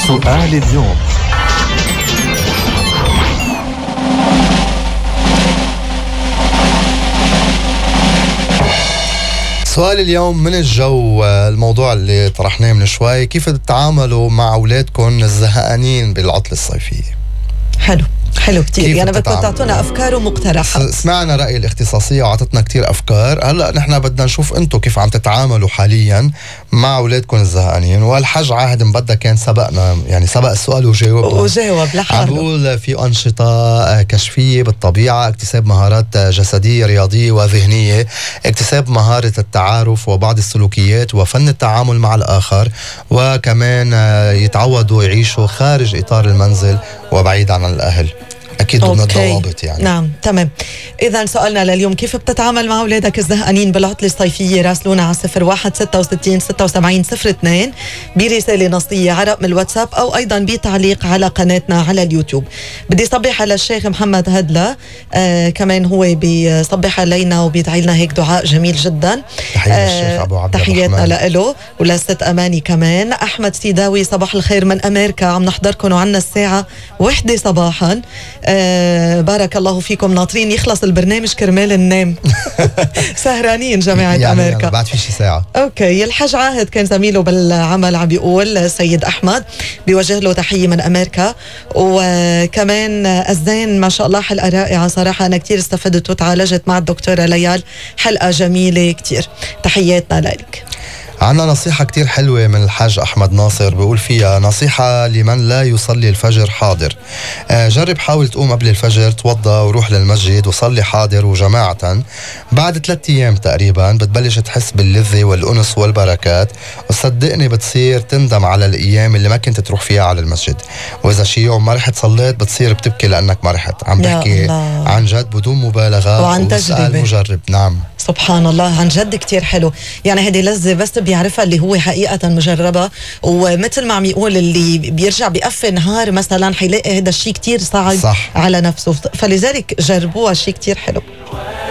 سؤال اليوم. سؤال اليوم من الجو، الموضوع اللي طرحناه من شوي: كيف تتعاملوا مع أولادكم الزهقانين بالعطلة الصيفية؟ حلو كتير، يعني بدكم تعطونا أفكار ومقترحات. سمعنا رأي الاختصاصية وعطتنا كتير أفكار. هلأ نحن بدنا نشوف أنتم كيف عم تتعاملوا حاليا مع أولادكم الزهقانين. والحج عاهد مبدا كان سبقنا، يعني سبق السؤال وجاوب لحاله. عم بقول في أنشطة كشفية بالطبيعة، اكتساب مهارات جسدية رياضية وذهنية، اكتساب مهارة التعارف وبعض السلوكيات وفن التعامل مع الآخر، وكمان يتعودوا يعيشوا خارج إطار المنزل وبعيد عن الأهل، أكيد من الضوابط يعني. نعم، تمام. إذا سؤالنا لليوم: كيف بتتعامل مع أولادك الزهقانين بالعطلة الصيفية؟ راسلونا على 0166767202 برسالة نصية على رقم الواتساب، أو أيضا بتعليق على قناتنا على اليوتيوب. بدي صبح على الشيخ محمد هدلة، كمان هو بيصبح علينا وبيدعي لنا هيك دعاء جميل جدا. تحية للشيخ أبو عبد الرحمن، تحياتنا له ولست أماني كمان. أحمد سيداوي: صباح الخير من أمريكا، عم نحضركم وعنا الساعة 1 صباحا. بارك الله فيكم، ناطرين يخلص البرنامج كرمال ننام. سهرانين جماعة يعني أمريكا بعد في شي ساعة. أوكي. الحاج عاهد كان زميله بالعمل عم بيقول سيد أحمد بيوجه له تحية من أمريكا. وكمان الزين ما شاء الله حلقة رائعة صراحة، أنا كتير استفدت وتعالجت مع الدكتورة ليال، حلقة جميلة كتير، تحياتنا لك. عنا نصيحة كتير حلوة من الحاج أحمد ناصر، بيقول فيها: نصيحة لمن لا يصلي الفجر حاضر. جرب حاول تقوم قبل الفجر، توضى وروح للمسجد وصلي حاضر وجماعة. بعد 3 أيام تقريبا بتبلش تحس باللذة والأنس والبركات، وصدقني بتصير تندم على الأيام اللي ما كنت تروح فيها على المسجد. وإذا شي يوم ما رحت صليت بتصير بتبكي لأنك ما رحت. عم بحكي عن جد بدون مبالغة وعن تجربة مجرب. نعم، سبحان الله، عن جد كتير حلو. يعني هذه لذة بس بيعرفها اللي هو حقيقة مجربة. ومثل ما عم يقول اللي بيرجع بيقفي نهار مثلا حيلاقي هذا الشيء كتير صعب. صح. على نفسه، فلذلك جربوها، شيء كتير حلو.